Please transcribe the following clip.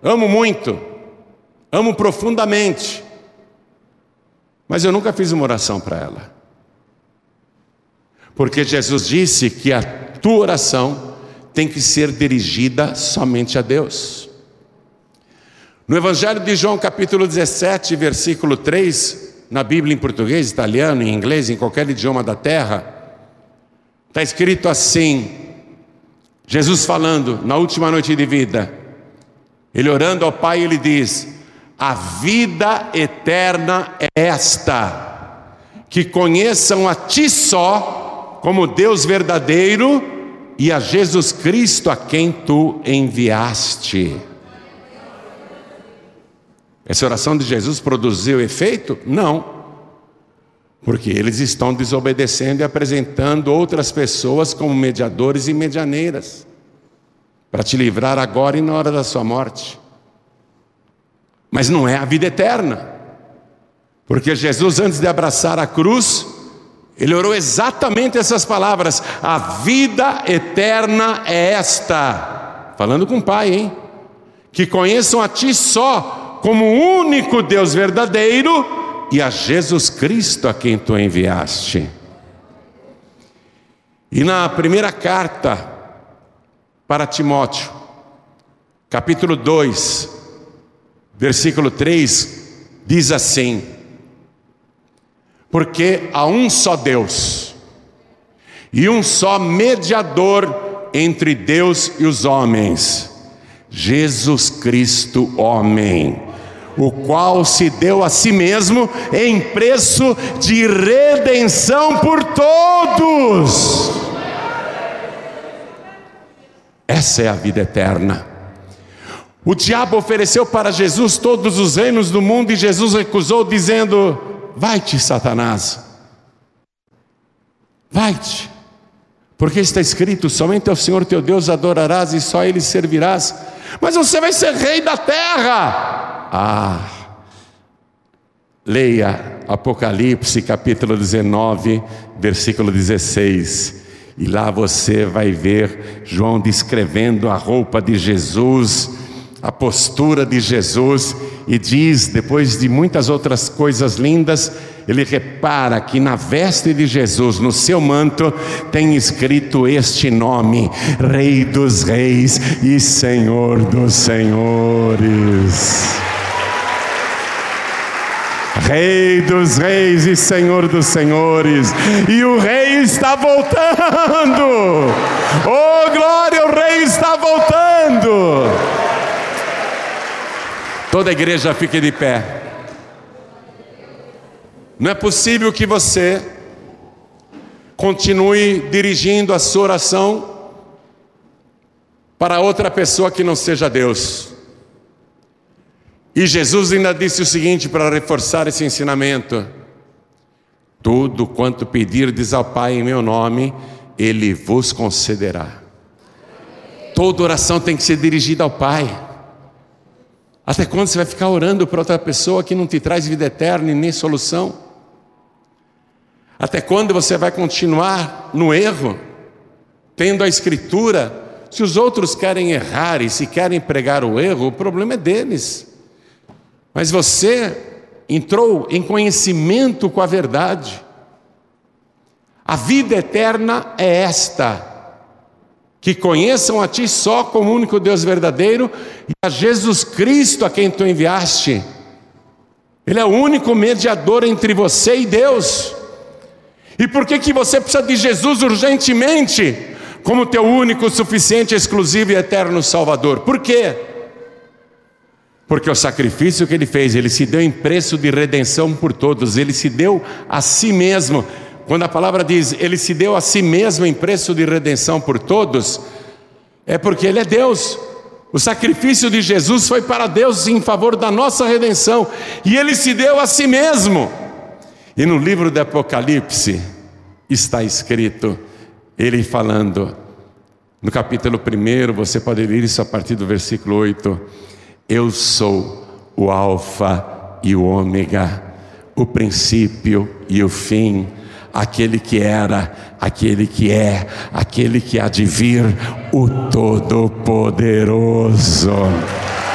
amo muito, amo profundamente, mas eu nunca fiz uma oração para ela. Porque Jesus disse que a tua oração tem que ser dirigida somente a Deus. No Evangelho de João, capítulo 17, versículo 3, na Bíblia em português, italiano, em inglês, em qualquer idioma da terra, está escrito assim, Jesus falando na última noite de vida, ele orando ao Pai, ele diz: a vida eterna é esta, que conheçam a Ti só, como Deus verdadeiro, e a Jesus Cristo a quem Tu enviaste. Essa oração de Jesus produziu efeito? Não, porque eles estão desobedecendo e apresentando outras pessoas como mediadores e medianeiras, para te livrar agora e na hora da sua morte. Mas não é a vida eterna, porque Jesus, antes de abraçar a cruz, ele orou exatamente essas palavras: a vida eterna é esta, falando com o Pai, hein? Que conheçam a Ti só, como o único Deus verdadeiro, e a Jesus Cristo a quem Tu enviaste. E na primeira carta para Timóteo, capítulo 2, versículo 3, diz assim: porque há um só Deus, e um só mediador entre Deus e os homens, Jesus Cristo, homem, o qual se deu a si mesmo em preço de redenção por todos. Essa é a vida eterna. O diabo ofereceu para Jesus todos os reinos do mundo e Jesus recusou, dizendo: vai-te, Satanás, vai-te, porque está escrito: somente ao Senhor teu Deus adorarás e só a Ele servirás. Mas você vai ser rei da terra. Leia Apocalipse capítulo 19, versículo 16, e lá você vai ver João descrevendo a roupa de Jesus, a postura de Jesus, e diz, depois de muitas outras coisas lindas, ele repara que na veste de Jesus, no seu manto, tem escrito este nome: Rei dos Reis e Senhor dos Senhores. Rei dos Reis e Senhor dos Senhores, e o Rei está voltando. Oh glória, o Rei está voltando. Toda a igreja fique de pé. Não é possível que você continue dirigindo a sua oração para outra pessoa que não seja Deus. E Jesus ainda disse o seguinte, para reforçar esse ensinamento: tudo quanto pedirdes ao Pai em meu nome, Ele vos concederá. Toda oração tem que ser dirigida ao Pai. Até quando você vai ficar orando para outra pessoa que não te traz vida eterna e nem solução? Até quando você vai continuar no erro, tendo a Escritura? Se os outros querem errar e se querem pregar o erro, o problema é deles. Mas você entrou em conhecimento com a verdade. A vida eterna é esta: que conheçam a Ti só como único Deus verdadeiro e a Jesus Cristo a quem Tu enviaste. Ele é o único mediador entre você e Deus. E por que você precisa de Jesus urgentemente como teu único, suficiente, exclusivo e eterno Salvador? Por quê? Porque o sacrifício que Ele fez, Ele se deu em preço de redenção por todos. Ele se deu a si mesmo. Quando a palavra diz Ele se deu a si mesmo em preço de redenção por todos, é porque Ele é Deus. O sacrifício de Jesus foi para Deus em favor da nossa redenção, e Ele se deu a si mesmo. E no livro de Apocalipse está escrito, Ele falando, no capítulo 1, você pode ler isso a partir do versículo 8: eu sou o Alfa e o Ômega, o princípio e o fim, aquele que era, aquele que é, aquele que há de vir, o Todo-Poderoso.